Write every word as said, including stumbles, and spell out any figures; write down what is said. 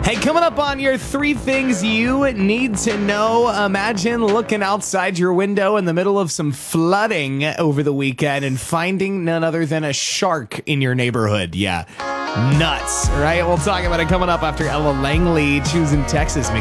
Hey, coming up on your three things you need to know. Imagine looking outside your window in the middle of some flooding over the weekend and finding none other than a shark in your neighborhood. Yeah, nuts, right? We'll talk about it coming up after Ella Langley choosing Texas.